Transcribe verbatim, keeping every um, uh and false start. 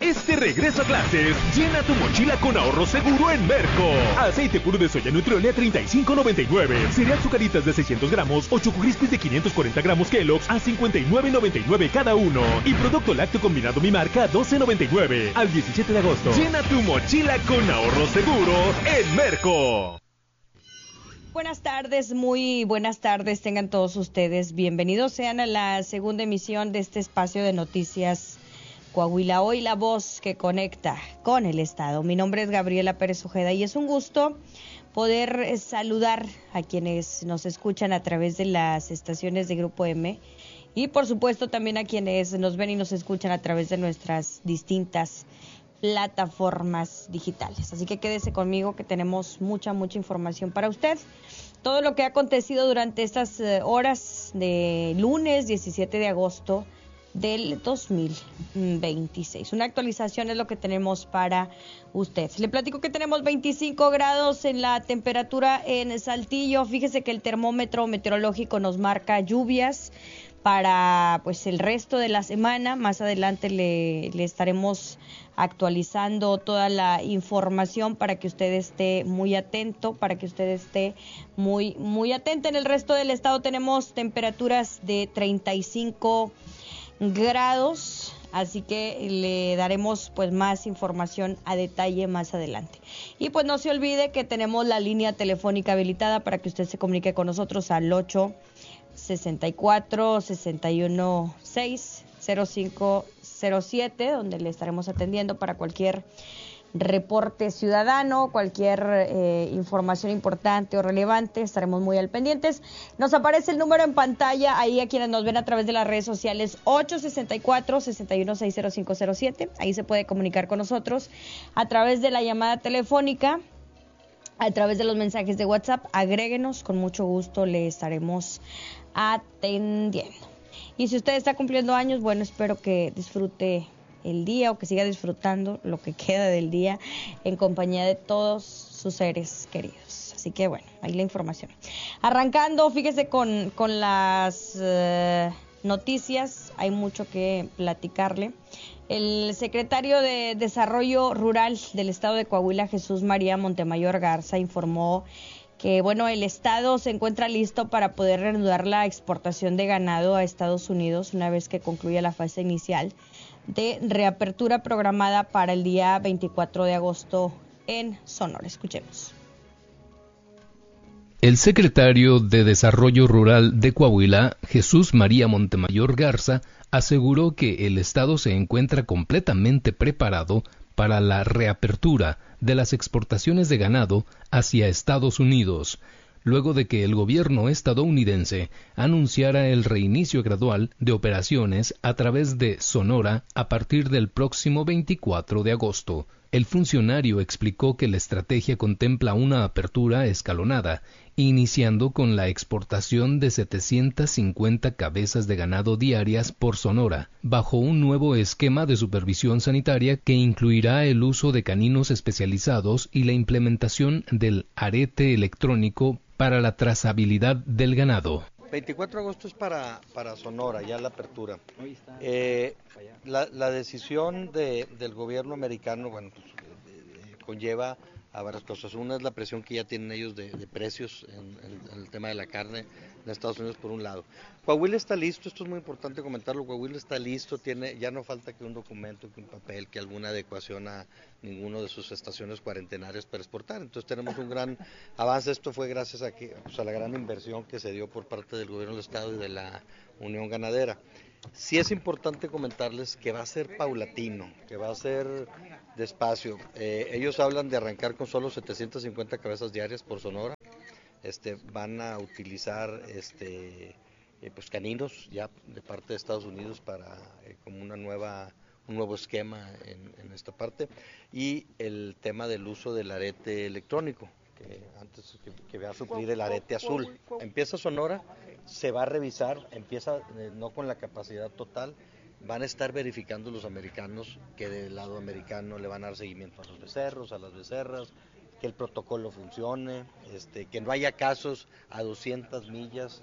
este regreso a clases, llena tu mochila con ahorro seguro en Merco. Aceite puro de soya Nutriole a treinta y cinco noventa y nueve. Cereal Zucaritas de seiscientos gramos o Choco Crispies de quinientos cuarenta gramos Kellogg's a cincuenta y nueve noventa y nueve cada uno. Y producto lácteo combinado Mi Marca a doce noventa y nueve. Al diecisiete de agosto. Llena tu mochila con ahorro seguro en Merco. Buenas tardes, muy buenas tardes tengan todos ustedes. Bienvenidos sean a la segunda emisión de este espacio de noticias Coahuila Hoy, la voz que conecta con el Estado. Mi nombre es Gabriela Pérez Ojeda y es un gusto poder saludar a quienes nos escuchan a través de las estaciones de Grupo M y por supuesto también a quienes nos ven y nos escuchan a través de nuestras distintas plataformas digitales. Así que quédese conmigo que tenemos mucha, mucha información para usted. Todo lo que ha acontecido durante estas horas de lunes diecisiete de agosto del dos mil veintiséis. Una actualización es lo que tenemos para usted. Le platico que tenemos veinticinco grados en la temperatura en Saltillo. Fíjese que el termómetro meteorológico nos marca lluvias para pues el resto de la semana. Más adelante le, le estaremos actualizando toda la información para que usted esté muy atento, para que usted esté muy, muy atenta. En el resto del estado tenemos temperaturas de treinta y cinco grados, así que le daremos pues más información a detalle más adelante. Y pues no se olvide que tenemos la línea telefónica habilitada para que usted se comunique con nosotros al ocho sesenta y cuatro, sesenta y uno, seis, cero cinco cero siete, donde le estaremos atendiendo para cualquier reporte ciudadano, cualquier eh, información importante o relevante, estaremos muy al pendientes. Nos aparece el número en pantalla, ahí a quienes nos ven a través de las redes sociales, ocho sesenta y cuatro, sesenta y uno, seis cero cinco cero siete, ahí se puede comunicar con nosotros a través de la llamada telefónica, a través de los mensajes de WhatsApp, agréguenos, con mucho gusto le estaremos atendiendo. Y si usted está cumpliendo años, bueno, espero que disfrute el día o que siga disfrutando lo que queda del día en compañía de todos sus seres queridos. Así que bueno, ahí la información. Arrancando, fíjese con, con las uh, noticias, hay mucho que platicarle. El secretario de Desarrollo Rural del Estado de Coahuila, Jesús María Montemayor Garza, informó que bueno, el Estado se encuentra listo para poder reanudar la exportación de ganado a Estados Unidos una vez que concluya la fase inicial de reapertura programada para el día veinticuatro de agosto en Sonora. Escuchemos. El secretario de Desarrollo Rural de Coahuila, Jesús María Montemayor Garza, aseguró que el Estado se encuentra completamente preparado para la reapertura de las exportaciones de ganado hacia Estados Unidos, luego de que el gobierno estadounidense anunciara el reinicio gradual de operaciones a través de Sonora a partir del próximo veinticuatro de agosto. El funcionario explicó que la estrategia contempla una apertura escalonada, iniciando con la exportación de setecientas cincuenta cabezas de ganado diarias por Sonora, bajo un nuevo esquema de supervisión sanitaria que incluirá el uso de caninos especializados y la implementación del arete electrónico para la trazabilidad del ganado. veinticuatro de agosto es para, para Sonora, ya la apertura. Eh, la, la decisión de, del gobierno americano, bueno, pues, eh, conlleva a varias cosas. Una es la presión que ya tienen ellos de, de precios en, en, en el tema de la carne en Estados Unidos por un lado. Coahuila está listo, esto es muy importante comentarlo, Coahuila está listo, tiene, ya no falta que un documento, que un papel, que alguna adecuación a ninguno de sus estaciones cuarentenarias para exportar. Entonces tenemos un gran avance, esto fue gracias a, que, pues a la gran inversión que se dio por parte del gobierno del estado y de la Unión Ganadera. Sí es importante comentarles que va a ser paulatino, que va a ser despacio. Eh, ellos hablan de arrancar con solo setecientas cincuenta cabezas diarias por Sonora. Este, van a utilizar este, eh, pues caninos ya de parte de Estados Unidos para eh, como una nueva, un nuevo esquema en, en esta parte. Y el tema del uso del arete electrónico, que antes que, que va a suplir el arete azul. Empieza Sonora, se va a revisar, empieza eh, no con la capacidad total, van a estar verificando los americanos que del lado americano le van a dar seguimiento a los becerros, a las becerras, que el protocolo funcione, este, que no haya casos a doscientas millas